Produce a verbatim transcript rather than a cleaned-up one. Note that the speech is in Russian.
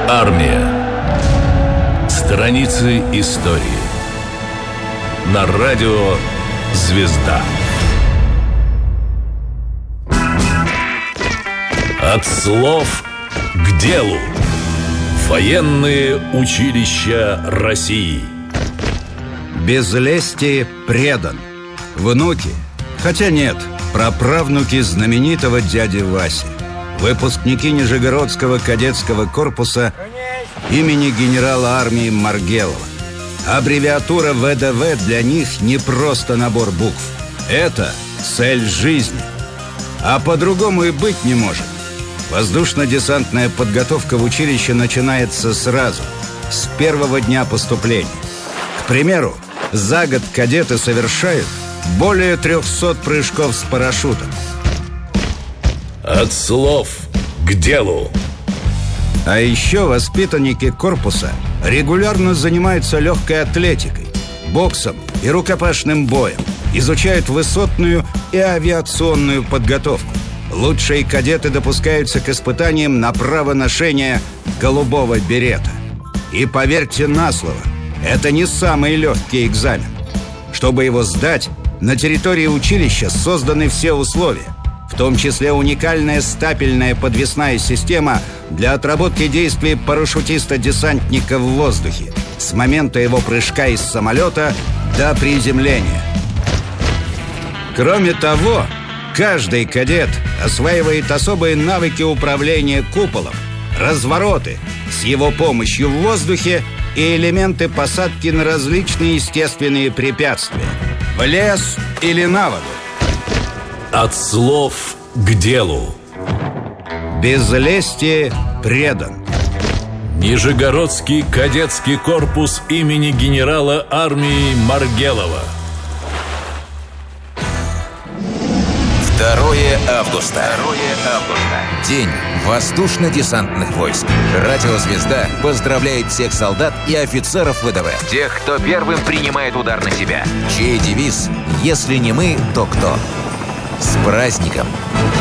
Армия. Страницы истории. На радио «Звезда». От слов к делу. Военные училища России. Без лести предан. Внуки, хотя нет, праправнуки знаменитого дяди Васи, выпускники Нижегородского кадетского корпуса имени генерала армии Маргелова. Аббревиатура вэ дэ вэ для них не просто набор букв. Это цель жизни. А по-другому и быть не может. Воздушно-десантная подготовка в училище начинается сразу, с первого дня поступления. К примеру, за год кадеты совершают более трехсот прыжков с парашютом. От слов к делу. А еще воспитанники корпуса регулярно занимаются легкой атлетикой, боксом и рукопашным боем, изучают высотную и авиационную подготовку. Лучшие кадеты допускаются к испытаниям на право ношения голубого берета. И поверьте на слово, это не самый легкий экзамен. Чтобы его сдать, на территории училища созданы все условия, в том числе уникальная стапельная подвесная система для отработки действий парашютиста-десантника в воздухе с момента его прыжка из самолета до приземления. Кроме того, каждый кадет осваивает особые навыки управления куполом, развороты с его помощью в воздухе и элементы посадки на различные естественные препятствия, в лес или на воду. От слов к делу. Без лести предан. Нижегородский кадетский корпус имени генерала армии Маргелова. второе августа. второе августа. День воздушно-десантных войск. Радио «Звезда» поздравляет всех солдат и офицеров вэ дэ вэ. Тех, кто первым принимает удар на себя. Чей девиз «Если не мы, то кто?» С праздником!